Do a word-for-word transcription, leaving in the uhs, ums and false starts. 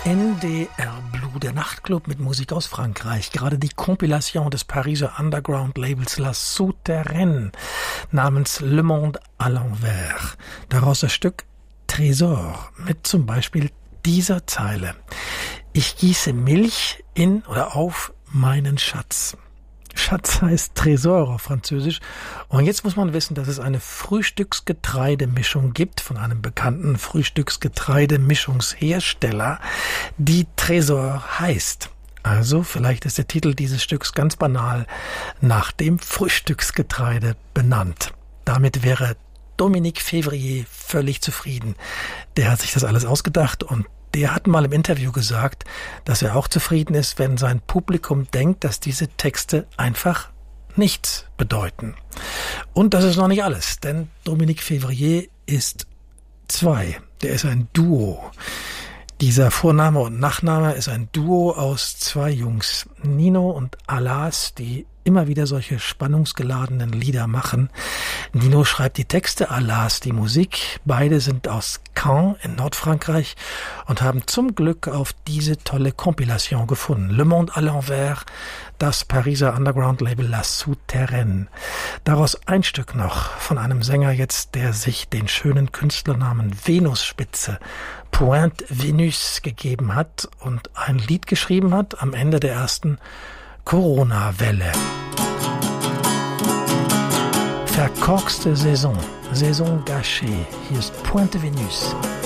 N D R Blue, der Nachtclub mit Musik aus Frankreich. Gerade die Kompilation des Pariser Underground-Labels La Souterraine namens Le Monde à l'envers. Daraus das Stück Trésor mit zum Beispiel dieser Zeile: Ich gieße Milch in oder auf meinen Schatz. Schatz heißt Trésor auf Französisch. Und jetzt muss man wissen, dass es eine Frühstücksgetreidemischung gibt von einem bekannten Frühstücksgetreidemischungshersteller, die Trésor heißt. Also vielleicht ist der Titel dieses Stücks ganz banal nach dem Frühstücksgetreide benannt. Damit wäre Dominique Février völlig zufrieden. Der hat sich das alles ausgedacht und der hat mal im Interview gesagt, dass er auch zufrieden ist, wenn sein Publikum denkt, dass diese Texte einfach nichts bedeuten. Und das ist noch nicht alles, denn Dominique Février ist zwei. Der ist ein Duo. Dieser Vorname und Nachname ist ein Duo aus zwei Jungs, Nino und Alas, die immer wieder solche spannungsgeladenen Lieder machen. Nino schreibt die Texte, Alas die Musik. Beide sind aus Caen in Nordfrankreich und haben zum Glück auf diese tolle Kompilation gefunden. Le Monde à l'envers, das Pariser Underground-Label La Souterraine. Daraus ein Stück noch von einem Sänger jetzt, der sich den schönen Künstlernamen Venusspitze, Pointe Venus, gegeben hat und ein Lied geschrieben hat am Ende der ersten Corona-Welle. Verkorkste Saison, Saison gâchée. Hier ist Pointe Venus.